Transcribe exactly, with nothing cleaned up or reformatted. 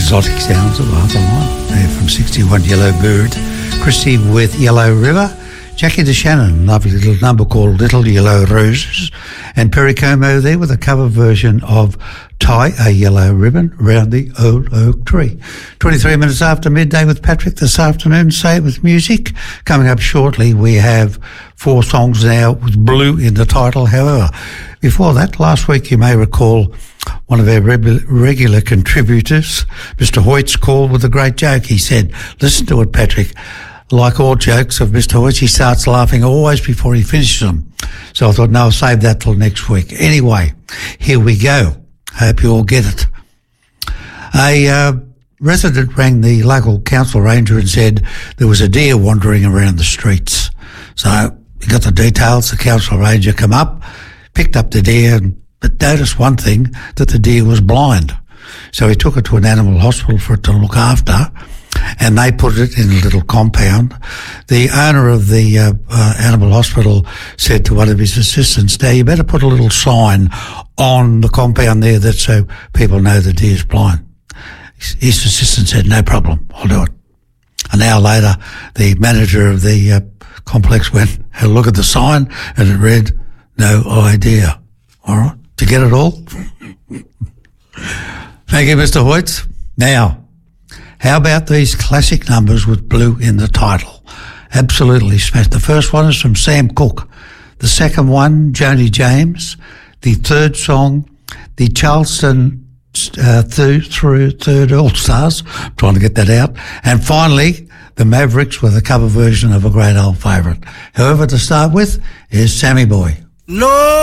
exotic sounds of Arthur Lyne. They're from sixty-one, Yellow Bird. Christy with Yellow River. Jackie DeShannon, lovely little number called Little Yellow Roses. And Perry Como there with a cover version of Tie a Yellow Ribbon Round the Old Oak Tree. twenty-three minutes after midday with Patrick this afternoon. Say It With Music. Coming up shortly, we have four songs now with blue in the title. However, before that, last week you may recall one of our reg- regular contributors, Mister Hoyt's, called with a great joke. He said, listen to it, Patrick. Like all jokes of Mister Hoyt, he starts laughing always before he finishes them. So I thought, no, I'll save that till next week. Anyway, here we go. Hope you all get it. A uh, resident rang the local council ranger and said there was a deer wandering around the streets. So he got the details. The council ranger come up, picked up the deer, and, but noticed one thing, that the deer was blind. So he took it to an animal hospital for it to look after, and they put it in a little compound. The owner of the uh, uh, animal hospital said to one of his assistants, now you better put a little sign on the compound there that so people know the deer's blind. His, his assistant said, no problem, I'll do it. An hour later, the manager of the uh, complex went, had a look at the sign, and it read, no idea. All right, to get it all? Thank you, Mister Hoyt. Now, how about these classic numbers with blue in the title? Absolutely smashed. The first one is from Sam Cooke. The second one, Joni James. The third song, the Charleston uh, third, through third All-Stars. I'm trying to get that out. And finally, the Mavericks with a cover version of a great old favourite. However, to start with is Sammy Boy. No!